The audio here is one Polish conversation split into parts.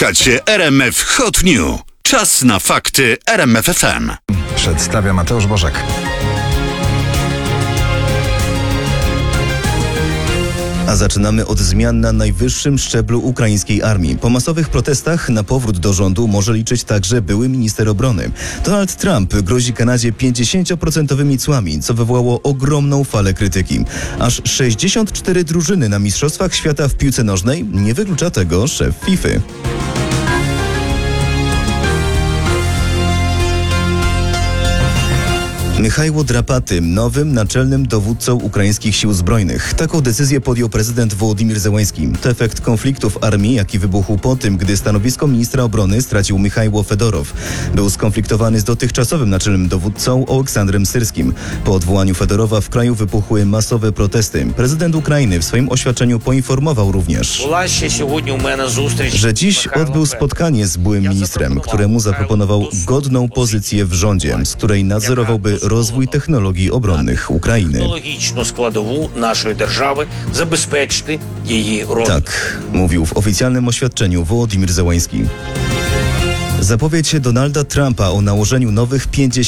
Słuchacie RMF Hot New. Czas na fakty RMF FM. Przedstawia Mateusz Bożek. A zaczynamy od zmian na najwyższym szczeblu ukraińskiej armii. Po masowych protestach na powrót do rządu może liczyć także były minister obrony. Donald Trump grozi Kanadzie 50% cłami, co wywołało ogromną falę krytyki. Aż 64 drużyny na Mistrzostwach Świata w piłce nożnej, nie wyklucza tego szef FIFA. Michajło Drapaty, nowym naczelnym dowódcą ukraińskich sił zbrojnych. Taką decyzję podjął prezydent Wołodymyr Zełenski. To efekt konfliktów armii, jaki wybuchł po tym, gdy stanowisko ministra obrony stracił Michajło Fedorow. Był skonfliktowany z dotychczasowym naczelnym dowódcą Oleksandrem Syrskim. Po odwołaniu Fedorowa w kraju wybuchły masowe protesty. Prezydent Ukrainy w swoim oświadczeniu poinformował również, że dziś odbył spotkanie z byłym ministrem, któremu zaproponował godną pozycję w rządzie, z której nadzorowałby rozwój technologii obronnych Ukrainy. Технологічну складову нашої держави забезпечити її розвиток. Tak, mówił w oficjalnym oświadczeniu Wołodymyr Zełenski. Zapowiedź Donalda Trumpa o nałożeniu nowych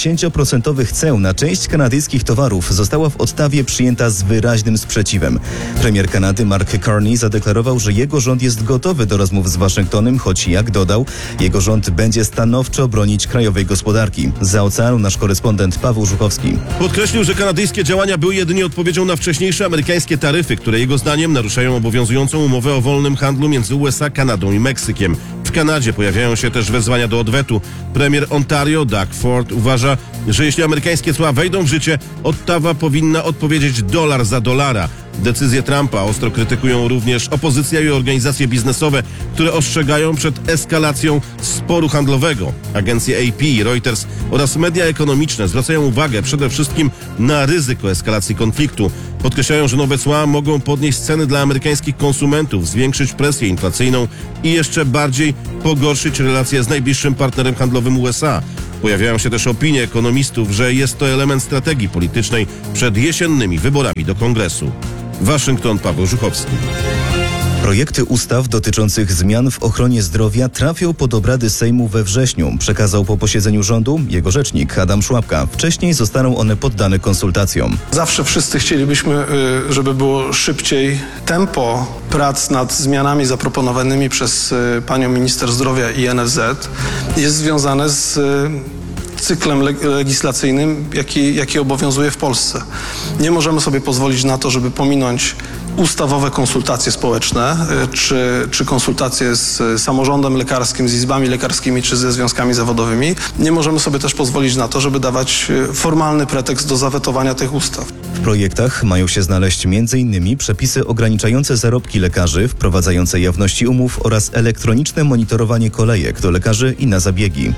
50% ceł na część kanadyjskich towarów została w Ottawie przyjęta z wyraźnym sprzeciwem. Premier Kanady Mark Carney zadeklarował, że jego rząd jest gotowy do rozmów z Waszyngtonem, choć jak dodał, jego rząd będzie stanowczo bronić krajowej gospodarki. Za oceanu nasz korespondent Paweł Żuchowski. Podkreślił, że kanadyjskie działania były jedynie odpowiedzią na wcześniejsze amerykańskie taryfy, które jego zdaniem naruszają obowiązującą umowę o wolnym handlu między USA, Kanadą i Meksykiem. W Kanadzie pojawiają się też wezwania do odwetu. Premier Ontario Doug Ford uważa, że jeśli amerykańskie cła wejdą w życie, Ottawa powinna odpowiedzieć dolar za dolara. Decyzję Trumpa ostro krytykują również opozycja i organizacje biznesowe, które ostrzegają przed eskalacją sporu handlowego. Agencje AP, Reuters oraz media ekonomiczne zwracają uwagę przede wszystkim na ryzyko eskalacji konfliktu. Podkreślają, że nowe cła mogą podnieść ceny dla amerykańskich konsumentów, zwiększyć presję inflacyjną i jeszcze bardziej pogorszyć relacje z najbliższym partnerem handlowym USA. Pojawiają się też opinie ekonomistów, że jest to element strategii politycznej przed jesiennymi wyborami do Kongresu. Waszyngton, Paweł Żuchowski. Projekty ustaw dotyczących zmian w ochronie zdrowia trafią pod obrady Sejmu we wrześniu, przekazał po posiedzeniu rządu jego rzecznik Adam Szłapka. Wcześniej zostaną one poddane konsultacjom. Zawsze wszyscy chcielibyśmy, żeby było szybciej. Tempo prac nad zmianami zaproponowanymi przez panią minister zdrowia i NFZ jest związane z cyklem legislacyjnym, jaki obowiązuje w Polsce. Nie możemy sobie pozwolić na to, żeby pominąć ustawowe konsultacje społeczne, czy konsultacje z samorządem lekarskim, z izbami lekarskimi, czy ze związkami zawodowymi. Nie możemy sobie też pozwolić na to, żeby dawać formalny pretekst do zawetowania tych ustaw. W projektach mają się znaleźć m.in. przepisy ograniczające zarobki lekarzy, wprowadzające jawności umów oraz elektroniczne monitorowanie kolejek do lekarzy i na zabiegi.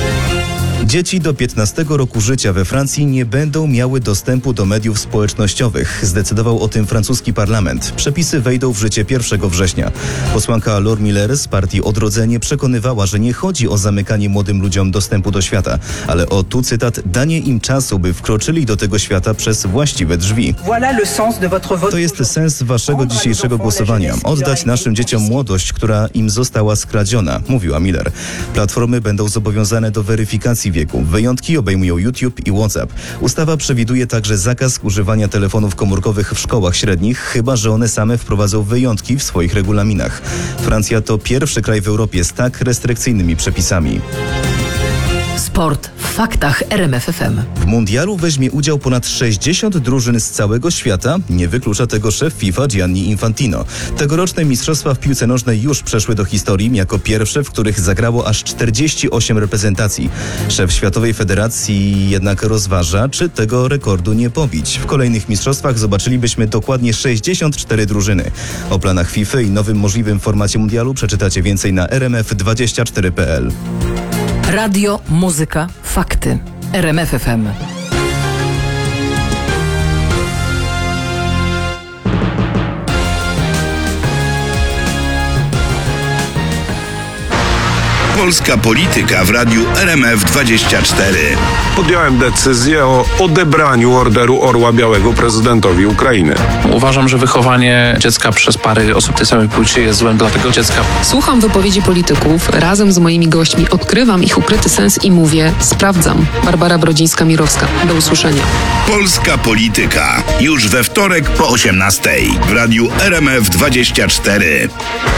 Dzieci do 15 roku życia we Francji nie będą miały dostępu do mediów społecznościowych. Zdecydował o tym francuski parlament. Przepisy wejdą w życie 1 września. Posłanka Laure Miller z partii Odrodzenie przekonywała, że nie chodzi o zamykanie młodym ludziom dostępu do świata, ale o, tu cytat, danie im czasu, by wkroczyli do tego świata przez właściwe drzwi. To jest sens waszego dzisiejszego głosowania. Oddać naszym dzieciom młodość, która im została skradziona, mówiła Miller. Platformy będą zobowiązane do weryfikacji wieku. Wyjątki obejmują YouTube i WhatsApp. Ustawa przewiduje także zakaz używania telefonów komórkowych w szkołach średnich, chyba że one same wprowadzą wyjątki w swoich regulaminach. Francja to pierwszy kraj w Europie z tak restrykcyjnymi przepisami. Sport w faktach RMF FM. W mundialu weźmie udział ponad 60 drużyn z całego świata. Nie wyklucza tego szef FIFA Gianni Infantino. Tegoroczne mistrzostwa w piłce nożnej już przeszły do historii jako pierwsze, w których zagrało aż 48 reprezentacji. Szef Światowej Federacji jednak rozważa, czy tego rekordu nie pobić. W kolejnych mistrzostwach zobaczylibyśmy dokładnie 64 drużyny. O planach FIFA i nowym możliwym formacie mundialu przeczytacie więcej na rmf24.pl. Radio, muzyka, fakty. RMF FM. Polska polityka w radiu RMF24. Podjąłem decyzję o odebraniu Orderu Orła Białego prezydentowi Ukrainy. Uważam, że wychowanie dziecka przez pary osób tej samej płci jest złem dla tego dziecka. Słucham wypowiedzi polityków, razem z moimi gośćmi odkrywam ich ukryty sens i mówię, sprawdzam. Barbara Brodzińska-Mirowska. Do usłyszenia. Polska polityka. Już we wtorek po 18:00 w radiu RMF24.